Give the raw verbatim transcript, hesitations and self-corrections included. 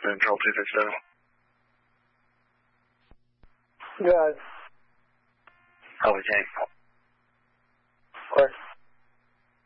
Control two six seven. Good. Copy, Tank. Of course.